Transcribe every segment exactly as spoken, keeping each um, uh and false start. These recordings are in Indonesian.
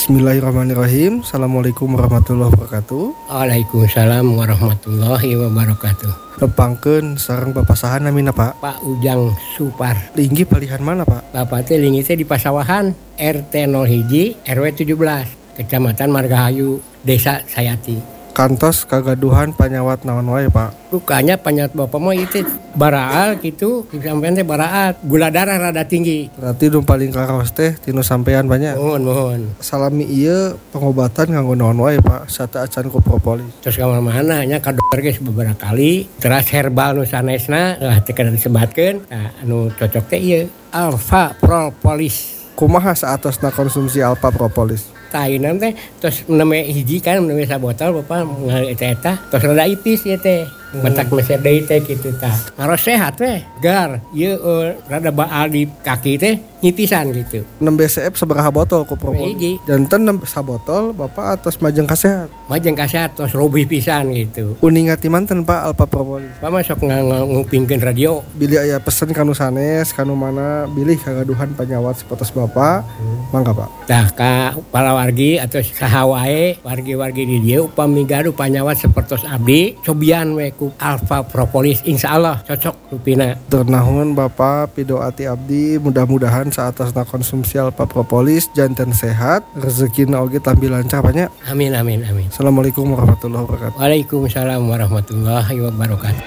Bismillahirrahmanirrahim. Assalamualaikum warahmatullahi wabarakatuh. Waalaikumsalam warahmatullahi wabarakatuh. Nepangkeun sareng papasahan namina Pak. Pak Ujang Supar. Linggi palihan mana Pak? Bapak teh linggi teh di Pasawahan, R T nol satu, R W tujuh belas, Kecamatan Margahayu, Desa Sayati. Kantos kagaduhan panyawat naon wae Pak? Rukanya panyawat bapak mah itu baraal gitu, sampean teh baraal, gula darah rada tinggi. Berarti nu paling karaos teh tinu sampean banyak. Mohon mohon. Salami ieu pengobatan nganggo naon wae Pak? Sata acan ku propolis. Terus ka mana nya ka dokter geus beberapa kali, teras herbal nu sanesna lah teh kada disebatkeun. Nah, anu cocok teh ieu Alpha Propolis. Kumaha saatosna konsumsi Alpha Propolis? Tainan teh terus neme hiji kan neme sabotol bapak ngali eta terus rada ipis ya teh bentak meser deui teh kitu tah ngaros sehat teh gar ieu uh, rada baal di kaki teh nyipisan gitu enam B C F sabaraha botol ku propolis hiji janten enam sabotol bapak atas majeng kasehat majeng kasehat terus robih pisan gitu uningat ti manten Pak Alpha Propolis Pak sok ngupingkeun radio bilih aya pesen kanu sanes kanu mana bilih kagaduhan panyawat sapotos bapak hmm. Mangga Pak tah ka pala wargi atau saha wae wargi-wargi di dieu upami gaduh panyawat sapertos abdi cobian we ku Alpha Propolis insyaallah cocok rupina. Ternahun Bapak pidoati abdi mudah-mudahan saatasna konsumsi Alpha Propolis janten sehat rezekina oge tampi lancar banyak. Amin amin amin. Assalamualaikum warahmatullahi wabarakatuh. Waalaikumsalam warahmatullahi wabarakatuh.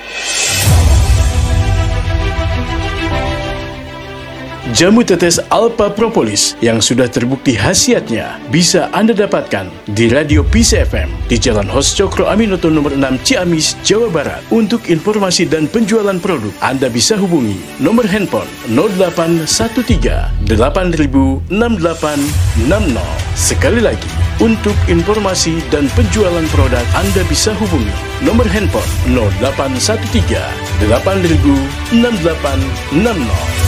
Jamu tetes Alpha Propolis yang sudah terbukti khasiatnya bisa Anda dapatkan di Radio P C F M di Jalan Hos Cokro Aminoto nomor enam Ciamis, Jawa Barat. Untuk informasi dan penjualan produk, Anda bisa hubungi nomor handphone nol delapan satu tiga delapan nol enam delapan enam nol. Sekali lagi, untuk informasi dan penjualan produk, Anda bisa hubungi nomor handphone nol delapan satu tiga delapan nol enam delapan enam nol.